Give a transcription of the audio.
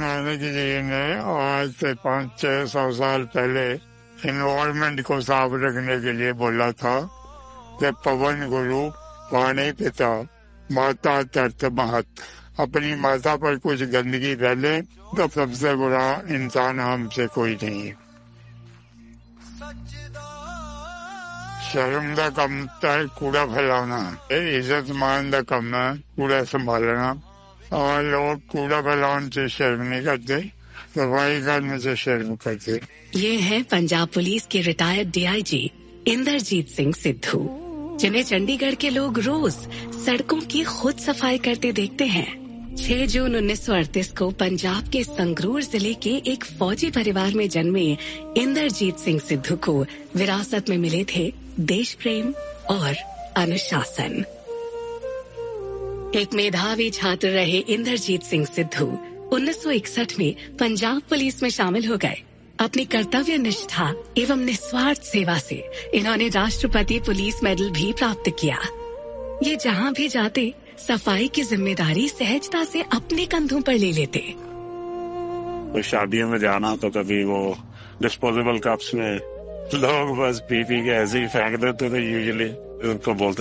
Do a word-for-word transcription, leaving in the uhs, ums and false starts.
नानक जी ने आज से पाँच छह सौ साल पहले इन्वायरमेंट को साफ रखने के लिए बोला था कि पवन गुरु पानी पिता माता तर्थ महत। अपनी माता पर कुछ गंदगी फैले तो सबसे बुरा इंसान हमसे कोई नहीं है। शर्म का कम है कूड़ा फैलाना, इज्जत मान का कम है कूड़ा संभालना। और लोग कूड़ा फैलाने से शर्म नहीं करते, सफाई करने से शर्म करते। ये है पंजाब पुलिस के रिटायर्ड डीआईजी इंद्रजीत सिंह सिद्धू, जिन्हें चंडीगढ़ के लोग रोज सड़कों की खुद सफाई करते देखते हैं। छह जून उन्नीस सौ अड़तीस को पंजाब के संगरूर जिले के एक फौजी परिवार में जन्मे इंद्रजीत सिंह सिद्धू को विरासत में मिले थे देश प्रेम और अनुशासन। एक मेधावी छात्र रहे इंद्रजीत सिंह सिद्धू उन्नीस सौ इकसठ में पंजाब पुलिस में शामिल हो गए। अपनी कर्तव्य निष्ठा एवं निस्वार्थ सेवा से इन्होंने राष्ट्रपति पुलिस मेडल भी प्राप्त किया। ये जहाँ भी जाते सफाई की जिम्मेदारी सहजता से अपने कंधों पर ले लेते। तो शादियों में जाना तो कभी वो डिस्पोजेबल कप्स में लोग बस पी पी के ऐसे ही फेंक देते थे, यूजुअली उनको बोलते